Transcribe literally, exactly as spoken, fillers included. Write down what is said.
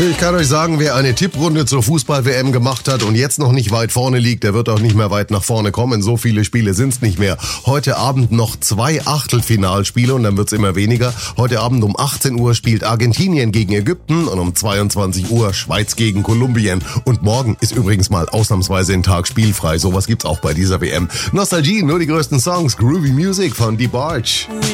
Ich kann euch sagen, wer eine Tipprunde zur Fußball-W M gemacht hat und jetzt noch nicht weit vorne liegt, der wird auch nicht mehr weit nach vorne kommen. So viele Spiele sind's nicht mehr. Heute Abend noch zwei Achtelfinalspiele und dann wird's immer weniger. Heute Abend um achtzehn Uhr spielt Argentinien gegen Ägypten und um zweiundzwanzig Uhr Schweiz gegen Kolumbien. Und morgen ist übrigens mal ausnahmsweise ein Tag spielfrei. Sowas gibt's auch bei dieser W M. Nostalgie, nur die größten Songs. Groovy Music von DeBarge.